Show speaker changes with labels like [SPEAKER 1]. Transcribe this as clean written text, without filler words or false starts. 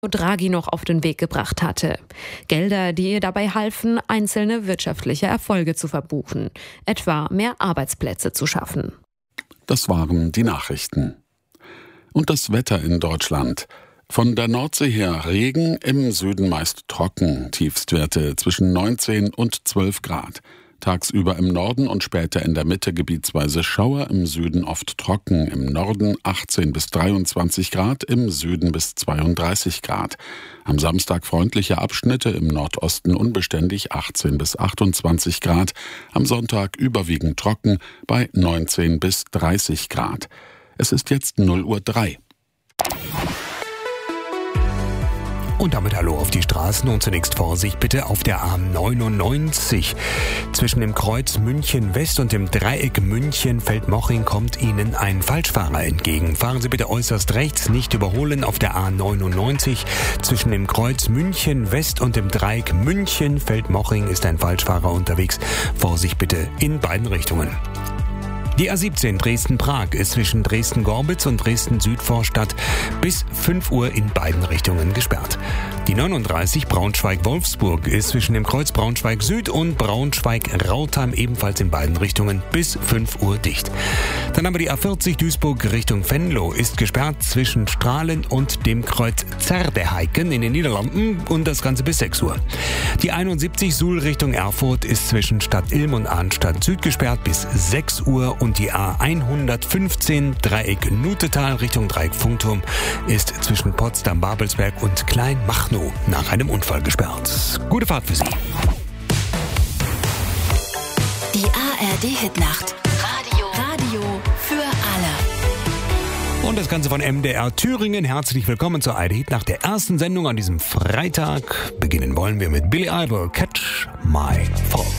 [SPEAKER 1] Draghi noch auf den Weg gebracht hatte. Gelder, die ihr dabei halfen, einzelne wirtschaftliche Erfolge zu verbuchen, etwa mehr Arbeitsplätze zu schaffen.
[SPEAKER 2] Das waren die Nachrichten. Und das Wetter in Deutschland. Von der Nordsee her Regen, im Süden meist trocken, Tiefstwerte zwischen 19 und 12 Grad. Tagsüber im Norden und später in der Mitte gebietsweise Schauer, im Süden oft trocken, im Norden 18 bis 23 Grad, im Süden bis 32 Grad. Am Samstag freundliche Abschnitte, im Nordosten unbeständig 18 bis 28 Grad, am Sonntag überwiegend trocken bei 19 bis 30 Grad. Es ist jetzt 0:03 Uhr.
[SPEAKER 3] Und damit hallo auf die Straßen und zunächst Vorsicht bitte auf der A99. Zwischen dem Kreuz München West und dem Dreieck München-Feldmoching kommt Ihnen ein Falschfahrer entgegen. Fahren Sie bitte äußerst rechts, nicht überholen auf der A99. Zwischen dem Kreuz München West und dem Dreieck München-Feldmoching ist ein Falschfahrer unterwegs. Vorsicht bitte in beiden Richtungen. Die A17 Dresden-Prag ist zwischen Dresden-Gorbitz und Dresden-Südvorstadt bis 5 Uhr in beiden Richtungen gesperrt. Die 39 Braunschweig-Wolfsburg ist zwischen dem Kreuz Braunschweig-Süd und Braunschweig-Rautheim ebenfalls in beiden Richtungen bis 5 Uhr dicht. Dann haben wir die A40 Duisburg Richtung Venlo ist gesperrt zwischen Strahlen und dem Kreuz Zerdeheiken in den Niederlanden und das Ganze bis 6 Uhr. Die 71 Suhl Richtung Erfurt ist zwischen Stadt Ilm und Arnstadt Süd gesperrt bis 6 Uhr und die A115 Dreieck Nutetal Richtung Dreieck Funkturm ist zwischen Potsdam-Babelsberg und Kleinmachnow nach einem Unfall gesperrt. Gute Fahrt für Sie.
[SPEAKER 4] Die ARD-Hitnacht. Radio für alle.
[SPEAKER 3] Und das Ganze von MDR Thüringen. Herzlich willkommen zur ARD-Hitnacht, der ersten Sendung an diesem Freitag. Beginnen wollen wir mit Billy Idol, Catch My Fault.